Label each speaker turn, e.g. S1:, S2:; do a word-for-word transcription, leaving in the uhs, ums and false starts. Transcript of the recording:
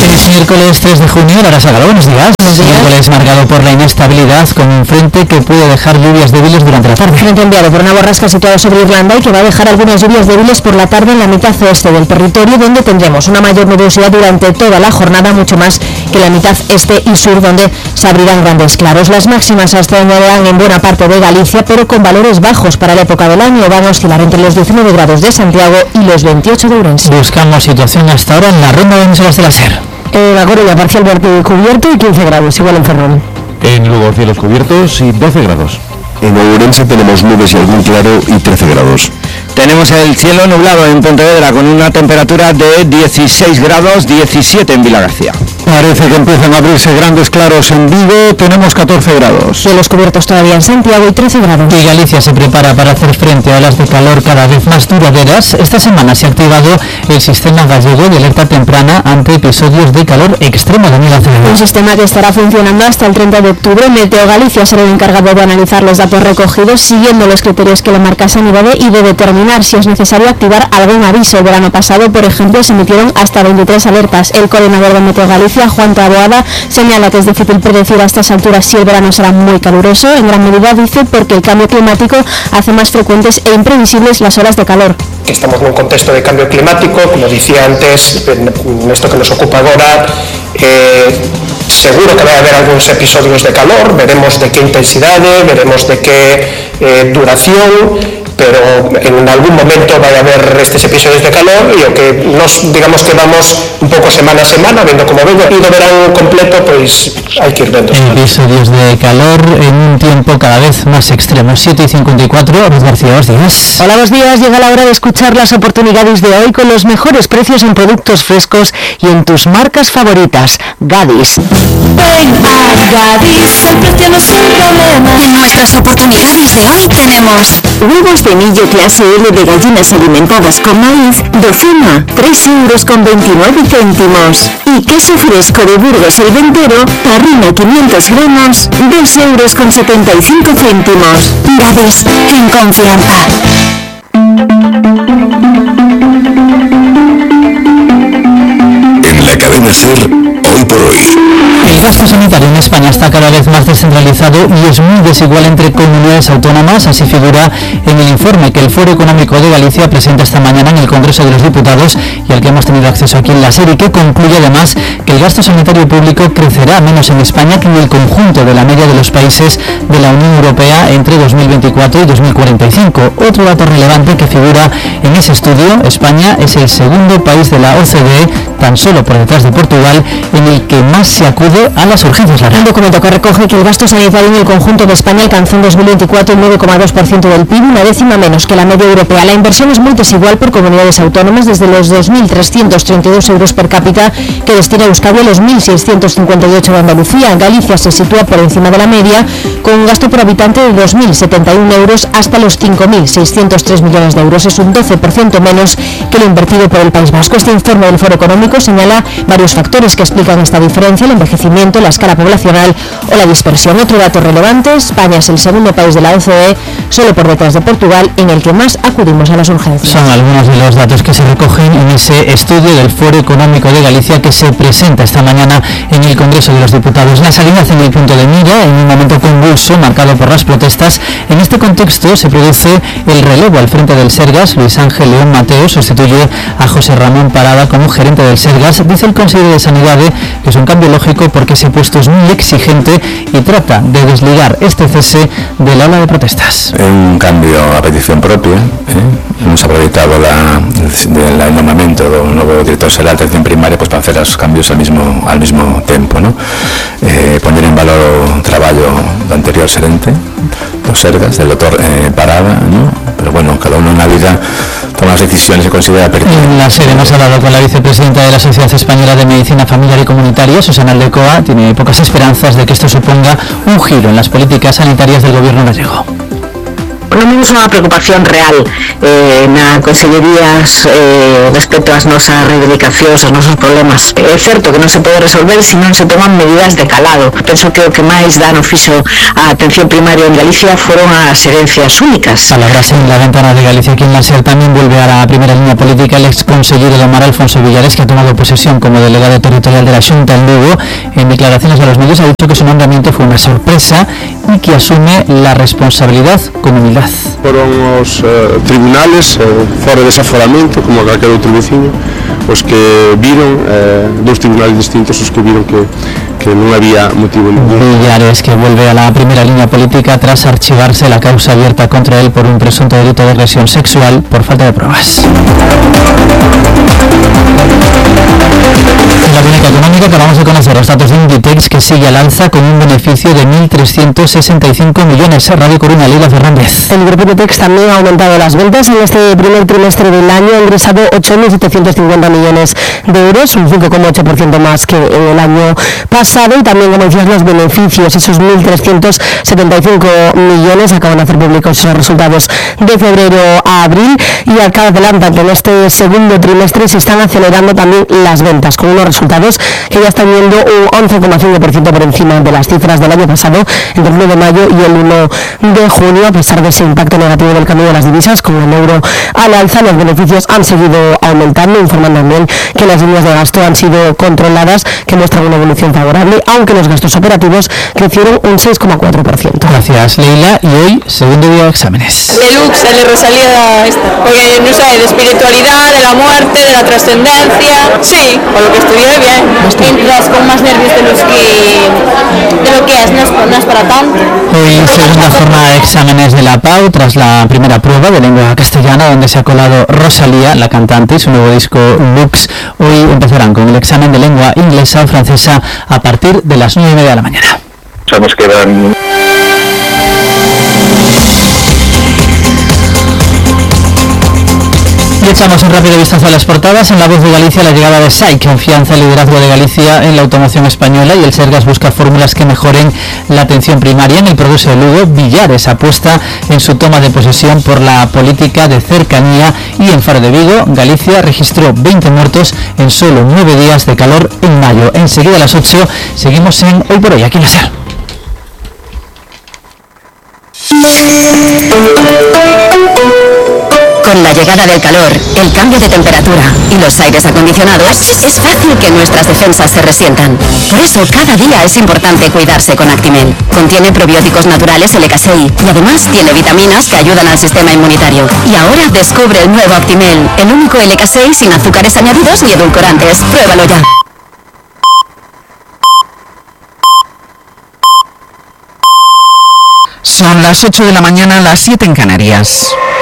S1: Es miércoles tres de junio, Lara Sagara, buenos días.
S2: Buenos días.
S1: Miércoles marcado por la inestabilidad con un frente que puede dejar lluvias débiles durante la tarde.
S2: Frente enviado por una borrasca situada sobre Irlanda y que va a dejar algunas lluvias débiles por la tarde en la mitad oeste del territorio, donde tendremos una mayor nubosidad durante toda la jornada, mucho más que la mitad este y sur, donde se abrirán grandes claros. Las máximas se extenderán en buena parte de Galicia, pero con valores bajos para la época del año. Van a oscilar entre los diecinueve grados de Santiago y los veintiocho de Ourense.
S1: Buscamos situación hasta ahora en la ronda de emisoras de la SER.
S2: En La Coruña, parcial cubierto y quince grados, igual en Ferrol.
S3: En Lugo, cielos cubiertos y doce grados.
S4: En Ourense tenemos nubes y algún claro y trece grados.
S5: Tenemos el cielo nublado en Pontevedra con una temperatura de dieciséis grados, diecisiete en Vilagarcía.
S3: Parece que empiezan a abrirse grandes claros en Vigo, tenemos catorce grados.
S2: Cielos cubiertos todavía en Santiago y trece grados.
S1: Y Galicia se prepara para hacer frente a olas de calor cada vez más duraderas. Esta semana se ha activado el sistema gallego de alerta temprana ante episodios de calor extremo de nivel.
S2: Un sistema que estará funcionando hasta el treinta de octubre. Meteo Galicia será el encargado de analizar los datos recogidos siguiendo los criterios que le marca Sanidade y de determinar si es necesario activar algún aviso. El verano pasado, por ejemplo, se emitieron hasta veintitrés alertas. El coordinador de Meteo Galicia, Juan Taboada, señala que es difícil predecir a estas alturas si el verano será muy caluroso. En gran medida, dice, porque el cambio climático hace más frecuentes e imprevisibles las horas de calor.
S6: Estamos en un contexto de cambio climático, como decía antes, en esto que nos ocupa ahora, eh, seguro que va a haber algunos episodios de calor, veremos de qué intensidad, veremos de qué eh, duración, pero en algún momento va a haber estos episodios de calor y aunque nos digamos que vamos un poco semana a semana viendo cómo vengo y lo verán completo, pues hay que ir viendo.
S1: Episodios de calor en un tiempo cada vez más extremo. Siete y cincuenta y cuatro, Ruth García, buenos días.
S2: Hola, buenos días. Llega la hora de escuchar las oportunidades de hoy con los mejores precios en productos frescos y en tus marcas favoritas. Gadis.
S7: Ven a Gadis, el precio no es un problema. En nuestras oportunidades de hoy tenemos
S8: huevos de millo clase L de gallinas alimentadas con maíz, docena, tres euros con veintinueve céntimos. Y queso fresco de Burgos el Ventero, tarrina quinientos gramos, dos euros con setenta y cinco céntimos.
S7: Gadis, en confianza.
S4: En la cadena SER, hoy por hoy.
S1: El gasto sanitario en España está cada vez más descentralizado y es muy desigual entre comunidades autónomas, así figura en el informe que el Foro Económico de Galicia presenta esta mañana en el Congreso de los Diputados y al que hemos tenido acceso aquí en la SER, y que concluye además que el gasto sanitario público crecerá menos en España que en el conjunto de la media de los países de la Unión Europea entre dos mil veinticuatro y dos mil cuarenta y cinco. Otro dato relevante que figura en ese estudio: España es el segundo país de la O C D E, tan solo por detrás de Portugal, en el que más se acude a las urgencias.
S2: Un documento que recoge que el gasto sanitario en el conjunto de España alcanzó en dos mil veinticuatro el nueve coma dos por ciento del P I B, una décima menos que la media europea. La inversión es muy desigual por comunidades autónomas, desde los dos mil trescientos treinta y dos euros per cápita que destina Euskadi a los mil seiscientos cincuenta y ocho de Andalucía. Galicia se sitúa por encima de la media, con un gasto por habitante de dos mil setenta y uno euros hasta los cinco mil seiscientos tres millones de euros. Es un doce por ciento menos que lo invertido por el País Vasco. Este informe del Foro Económico señala varios factores que explican esta diferencia: el envejecimiento, la escala poblacional o la dispersión. Otro dato relevante: España es el segundo país de la O C D E, solo por detrás de Portugal, en el que más acudimos a las urgencias.
S1: Son algunos de los datos que se recogen en ese estudio del Foro Económico de Galicia que se presenta esta mañana en el Congreso de los Diputados. La Sanidad en el punto de mira, en un momento convulso marcado por las protestas. En este contexto se produce el relevo al frente del Sergas. Luis Ángel León Mateo sustituye a José Ramón Parada como gerente del Sergas. Dice el consejero de Sanidad que es un cambio lógico porque ese puesto es muy exigente y trata de desligar este cese de la ola de protestas.
S9: Un cambio a petición propia, ¿eh? Hemos aproveitado la, el, el nombramiento do novo director xeral de atención primaria pues, para hacer os cambios al mismo, al mismo tempo, ¿no? Eh, poner en valor o traballo do anterior xerente dos Sergas, del doctor eh, Parada, ¿no? Pero bueno, cada uno en la vida toma las decisiones y considera pertinentes.
S1: En la SER hemos hablado con la vicepresidenta de la Sociedad Española de Medicina Familiar y Comunitaria, Susana Aldecoa. Tiene pocas esperanzas de que esto suponga un giro en las políticas sanitarias del gobierno gallego.
S10: non vimos unha preocupación real eh, na consellerías eh, respecto ás nosas reivindicacións, aos nosos problemas. É certo que non se pode resolver se non se toman medidas de calado. Penso que o que máis dano fixo a atención primaria en Galicia foron as herencias únicas.
S1: Palabras en la ventana de Galicia. Aquí en la SER también vuelve a la primera línea política el ex consejero de Mar, Alfonso Villares, que ha tomado posesión como delegado territorial de la Xunta en Lugo. En declaraciones a los medios ha dicho que su nombramiento fue una sorpresa y que asume la responsabilidad con humildad.
S11: Foron os eh, tribunales, eh, fora de desaforamento, como calquer outro veciño, os que viron, eh, dos tribunales distintos, os que viron que, que non había motivo ningún.
S1: Villares, que vuelve a la primera línea política tras archivarse la causa abierta contra él por un presunto delito de agresión sexual por falta de pruebas. En la crónica económica acabamos de conocer los datos de Inditex, que sigue al alza con un beneficio de mil trescientos sesenta y cinco millones. Radio Coruña, Leila Fernández.
S2: El grupo Inditex también ha aumentado las ventas. En este primer trimestre del año ha ingresado ocho mil setecientos cincuenta millones de euros, un cinco coma ocho por ciento más que en el año pasado. Y también, como decías, los beneficios, esos mil trescientos setenta y cinco millones, acaban de hacer públicos los resultados de febrero a abril, y acá adelantan que en este segundo trimestre se están acelerando también las ventas, con unos resultados que ya están viendo un once coma cinco por ciento por encima de las cifras del año pasado, entre el uno de mayo y el uno de junio, a pesar de ese impacto negativo del cambio de las divisas, con el euro al alza. Los beneficios han seguido aumentando, informan también que las líneas de gasto han sido controladas, que muestran una evolución favorable, aunque los gastos operativos crecieron un seis coma cuatro por ciento.
S1: Gracias, Leila. Y hoy, segundo día de exámenes.
S12: Deluxe, el de Rosalía esta, porque no sé, de espiritualidad, de la muerte, de la trascendencia, sí, por lo que estudié bien. Entras con más nervios de los que, de lo que es, no es, no es para tanto.
S1: Hoy, segunda jornada de exámenes de la P A U, tras la primera prueba de lengua castellana, donde se ha colado Rosalía, la cantante, y su nuevo disco Lux. Hoy empezarán con el examen de lengua inglesa o francesa a partir de las nueve y media de la mañana.
S13: Ya nos quedan...
S1: Y echamos un rápido vistazo a las portadas. En La Voz de Galicia, la llegada de S A I, confianza y liderazgo de Galicia en la automoción española, y el Sergas busca fórmulas que mejoren la atención primaria. En El Progreso de Lugo, Villares apuesta en su toma de posesión por la política de cercanía, y en Faro de Vigo, Galicia registró veinte muertos en solo nueve días de calor en mayo. Enseguida a las ocho seguimos en Hoy por Hoy, aquí en la SER.
S14: Con la llegada del calor, el cambio de temperatura y los aires acondicionados, es fácil que nuestras defensas se resientan. Por eso, cada día es importante cuidarse con Actimel. Contiene probióticos naturales L K seis y además tiene vitaminas que ayudan al sistema inmunitario. Y ahora descubre el nuevo Actimel, el único L K seis sin azúcares añadidos ni edulcorantes. Pruébalo ya.
S15: Son las ocho de la mañana, las siete en Canarias.